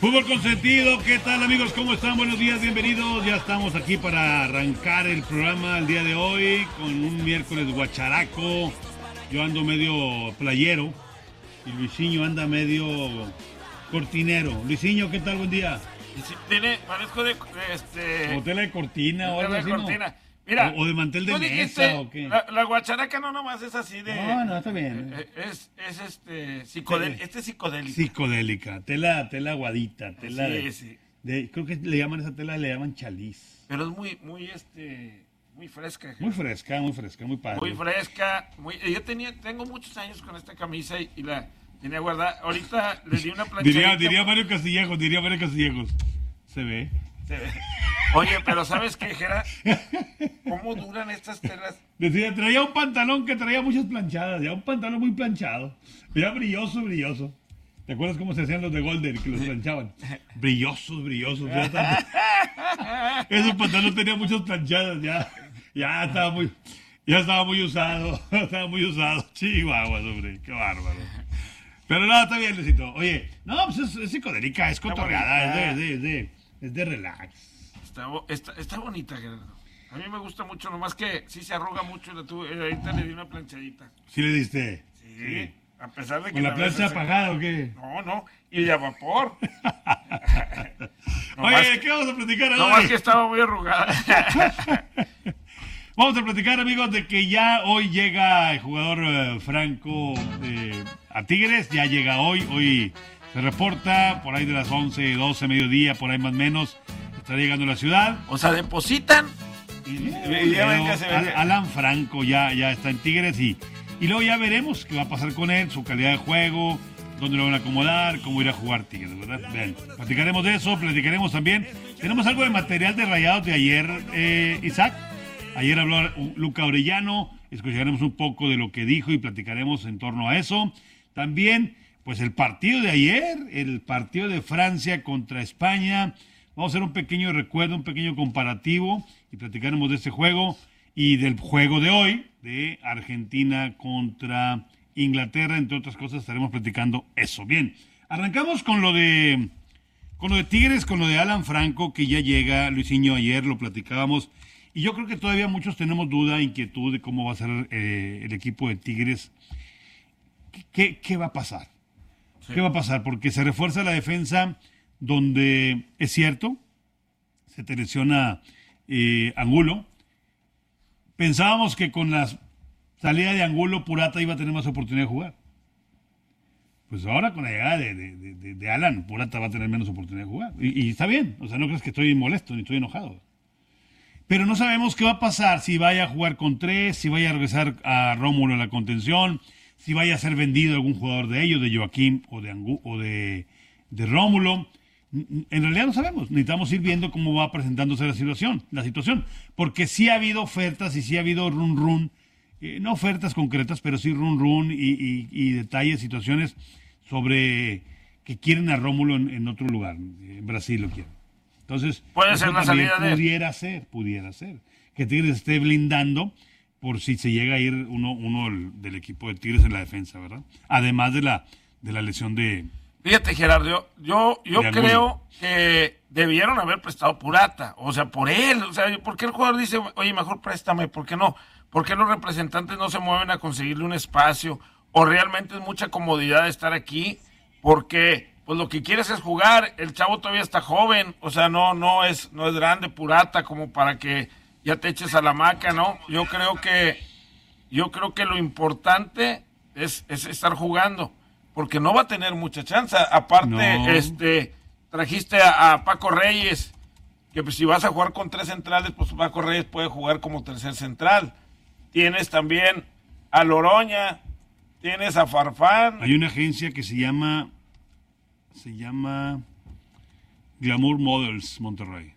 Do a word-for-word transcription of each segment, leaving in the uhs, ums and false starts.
Fútbol consentido, ¿qué tal amigos? ¿Cómo están? Buenos días, bienvenidos. Ya estamos aquí para arrancar el programa el día de hoy con un miércoles guacharaco. Yo ando medio playero y Luisinho anda medio cortinero. Luisinho, ¿qué tal? Buen día. Tiene, parezco de, de este... Como tela de cortina o algo de así, cortina. ¿no? Mira, o, o de mantel de ¿tú mesa dijiste, o qué. La, la guacharaca no nomás es así de... No, no, está bien. eh, Es, es este, psicodélica. Este es psicodélica. Psicodélica, tela, tela aguadita, tela Sí, de, sí. de- creo que le llaman esa tela, le llaman chaliz. Pero es muy, muy, este, muy fresca. Muy fresca, muy fresca, muy padre. Muy fresca. Muy, yo tenía, tengo muchos años con esta camisa y, y la tenía guardada. Ahorita le di una planchadita. Diría, diría Mario Castillejos, diría Mario Castillejos. Se ve. Se ve. Oye, pero ¿sabes qué, Jera? ¿Cómo duran estas telas? Decía, traía un pantalón que traía muchas planchadas, ya un pantalón muy planchado. Ya brilloso, brilloso. ¿Te acuerdas cómo se hacían los de Golden, que los planchaban? Brillosos, brillosos. Ya tanto. Esos pantalones tenían muchas planchadas, ya. Ya estaba muy, ya estaba muy usado. Estaba muy usado. Chihuahua, hombre, qué bárbaro. Pero no, está bien, Luisito. Oye, no, pues es, es psicodélica, es cotorreada, es de, es, de, es, de, es de relax. Está, está, está bonita, Gerardo. A mí me gusta mucho, nomás que sí se arruga mucho. La tuve, ahorita le di una planchadita. ¿Sí le diste? Sí, sí. A pesar de que... ¿Con la plancha apagada o qué? No, no, y de a vapor. Oye, más, ¿qué vamos a platicar hoy? No más que estaba muy arrugada. Vamos a platicar, amigos, de que ya hoy llega el jugador uh, Franco eh, a Tigres. Ya llega hoy, hoy se reporta por ahí de las once, doce, mediodía, por ahí más o menos. Está llegando a la ciudad. O sea, depositan y, y ya ven que se Al, Alan Franco ya, ya está en Tigres y, y luego ya veremos qué va a pasar con él, su calidad de juego, dónde lo van a acomodar, cómo irá a jugar Tigres, ¿verdad? Bien, platicaremos de eso, platicaremos también. Tenemos algo de material de Rayados de ayer, eh, Isaac. Ayer habló Luca Orellano, escucharemos un poco de lo que dijo y platicaremos en torno a eso. También, pues el partido de ayer, el partido de Francia contra España. Vamos a hacer un pequeño recuerdo, un pequeño comparativo y platicaremos de este juego y del juego de hoy, de Argentina contra Inglaterra, entre otras cosas estaremos platicando eso. Bien, arrancamos con lo de con lo de Tigres, con lo de Alan Franco, que ya llega. Luisinho, ayer lo platicábamos, y yo creo que todavía muchos tenemos duda, inquietud de cómo va a ser eh, el equipo de Tigres. ¿Qué, qué va a pasar? Sí. ¿Qué va a pasar? Porque se refuerza la defensa, donde es cierto, se te lesiona eh, Angulo. Pensábamos que con la salida de Angulo, Purata iba a tener más oportunidad de jugar. Pues ahora con la llegada de, de, de, de Alan, Purata va a tener menos oportunidad de jugar. Y, y está bien, o sea, no crees que estoy molesto ni estoy enojado. Pero no sabemos qué va a pasar, si vaya a jugar con tres, si vaya a regresar a Rómulo en la contención, si vaya a ser vendido algún jugador de ellos, de Joaquín o de, Angu, o de, de Rómulo. En realidad no sabemos, necesitamos ir viendo cómo va presentándose la situación, la situación, porque sí ha habido ofertas y sí ha habido run run, eh, no ofertas concretas, pero sí run run y, y, y detalles, situaciones sobre que quieren a Rómulo en, en otro lugar, en Brasil lo quieren. Entonces, puede ser la salida de pudiera ser, pudiera ser, que Tigres esté blindando por si se llega a ir uno, uno del equipo de Tigres en la defensa, ¿verdad? Además de la, de la lesión de... Fíjate, Gerardo, yo, yo creo que debieron haber prestado Purata, o sea, por él, o sea, ¿por qué el jugador dice, oye, mejor préstame? ¿Por qué no? ¿Por qué los representantes no se mueven a conseguirle un espacio? ¿O realmente es mucha comodidad estar aquí? Porque, pues lo que quieres es jugar, el chavo todavía está joven, o sea, no, no es, no es grande Purata como para que ya te eches a la hamaca, ¿no? Yo creo que, yo creo que lo importante es, es estar jugando. Porque no va a tener mucha chance. Aparte, no. este trajiste a, a Paco Reyes, que pues, si vas a jugar con tres centrales, pues Paco Reyes puede jugar como tercer central. Tienes también a Loroña, tienes a Farfán. Hay una agencia que se llama, se llama Glamour Models Monterrey.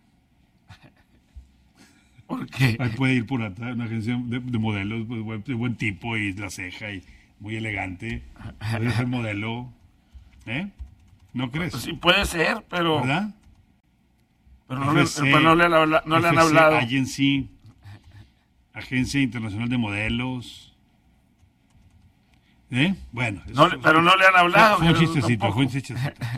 ¿Por qué? Ahí puede ir Purata, una agencia de, de modelos, de buen, de buen tipo y la ceja y... muy elegante, puede ser modelo, ¿eh? ¿No crees? Pues sí puede ser, pero... ¿Verdad? Pero no, F C, le, pero no, le, no F C le han hablado. Agency, Agencia Internacional de Modelos, ¿eh? Bueno. No, eso, pero no le han hablado. Fue un chistecito, fue un chistecito.